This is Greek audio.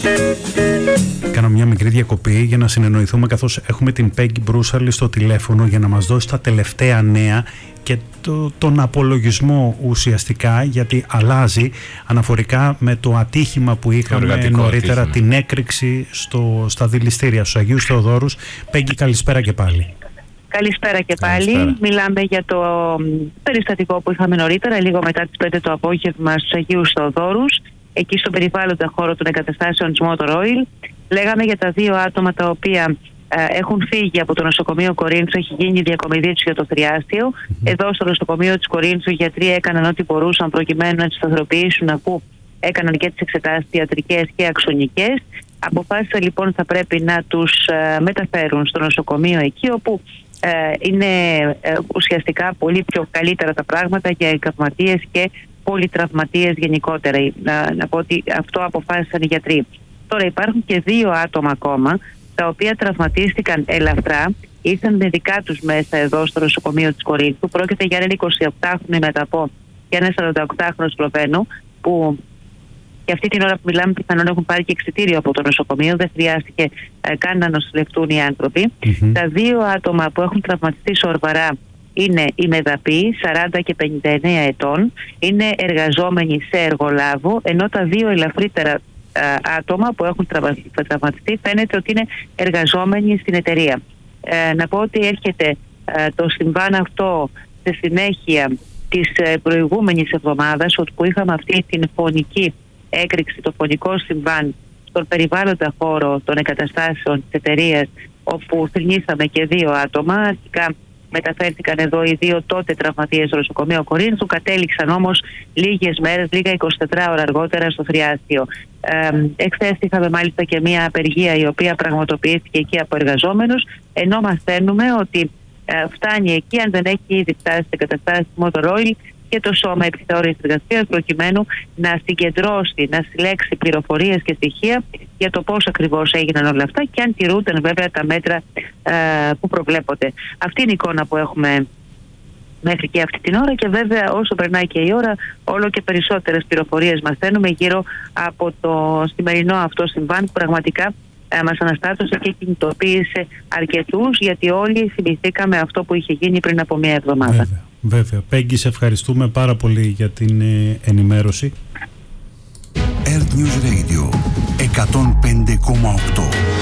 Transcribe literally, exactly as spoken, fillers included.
Κάνω μια μικρή διακοπή για να συνεννοηθούμε, καθώς έχουμε την Πέγγι Μπρούσαλη στο τηλέφωνο για να μας δώσει τα τελευταία νέα και το, τον απολογισμό ουσιαστικά, γιατί αλλάζει αναφορικά με το ατύχημα που είχαμε νωρίτερα, ατύχημα. Την έκρηξη στο, στα δηληστήρια στους Αγίους Θεοδόρους. Πέγγι, καλησπέρα και πάλι. Καλησπέρα και πάλι. Καλησπέρα. Μιλάμε για το περιστατικό που είχαμε νωρίτερα, λίγο μετά τις πέντε το απόγευμα στους Αγίους Θεοδόρους, εκεί στον περιβάλλοντα χώρο των εγκαταστάσεων της Motor Oil. Λέγαμε για τα δύο άτομα τα οποία ε, έχουν φύγει από το νοσοκομείο Κορίνθου, έχει γίνει η διακομιδή τους για το θριάστιο. Mm-hmm. Εδώ στο νοσοκομείο της Κορίνθου οι γιατροί έκαναν ό,τι μπορούσαν προκειμένου να τις σταθεροποιήσουν, αφού έκαναν και τις εξετάσεις ιατρικές και αξονικές. Αποφάσισαν λοιπόν θα πρέπει να τους ε, μεταφέρουν στο νοσοκομείο εκεί, όπου ε, είναι ε, ουσιαστικά πολύ πιο καλύτερα τα πράγματα για εγκαυματίες και πολυτραυματίες γενικότερα. Να, να πω ότι αυτό αποφάσισαν οι γιατροί. Τώρα υπάρχουν και δύο άτομα ακόμα, τα οποία τραυματίστηκαν ελαφρά, ήρθαν με δικά τους μέσα εδώ στο νοσοκομείο της Κορίνθου. Πρόκειται για έναν εικοσιεπτάχρονο μεταπό και έναν σαρανταοκτάχρονο Σλοβαίνο, που και αυτή την ώρα που μιλάμε πιθανόν έχουν πάρει και εξιτήριο από το νοσοκομείο, δεν χρειάστηκε ε, καν να νοσηλευτούν οι άνθρωποι. Mm-hmm. Τα δύο άτομα που έχουν τραυματιστεί σοβαρά είναι οι μεδαποί, σαράντα και πενήντα εννέα ετών, είναι εργαζόμενοι σε εργολάβο, ενώ τα δύο ελαφρύτερα άτομα που έχουν τραυματιστεί φαίνεται ότι είναι εργαζόμενοι στην εταιρεία. Ε, να πω ότι έρχεται ε, το συμβάν αυτό στη συνέχεια της ε, προηγούμενης εβδομάδας, όπου είχαμε αυτή την φωνική έκρηξη, το φωνικό συμβάν στον περιβάλλοντα χώρο των εγκαταστάσεων της εταιρείας, όπου θρηνήσαμε και δύο άτομα. Αρχικά μεταφέρθηκαν εδώ οι δύο τότε τραυματίες στο νοσοκομείο Κορίνθου, κατέληξαν όμως λίγες μέρες, λίγα εικοσιτέσσερις ώρα αργότερα στο θριάστιο. Ε, εχθές είχαμε μάλιστα και μια απεργία η οποία πραγματοποιήθηκε εκεί από εργαζόμενους, ενώ μαθαίνουμε ότι ε, φτάνει εκεί, αν δεν έχει ήδη φτάσει σε καταστάσεις Motor Oil, και το Σώμα Επιθεώρησης Εργασίας, προκειμένου να συγκεντρώσει, να συλλέξει πληροφορίες και στοιχεία για το πώς ακριβώς έγιναν όλα αυτά και αν τηρούνταν βέβαια τα μέτρα ε, που προβλέπονται. Αυτή είναι η εικόνα που έχουμε μέχρι και αυτή την ώρα, και βέβαια όσο περνάει και η ώρα, όλο και περισσότερες πληροφορίες μαθαίνουμε γύρω από το σημερινό αυτό συμβάν, που πραγματικά ε, μας αναστάτωσε και κινητοποίησε αρκετούς, γιατί όλοι θυμηθήκαμε αυτό που είχε γίνει πριν από μία εβδομάδα. Βέβαια. Βέβαια. Πέγγι, σε ευχαριστούμε πάρα πολύ για την ε, ενημέρωση. Earth News Radio εκατόν πέντε κόμμα οκτώ.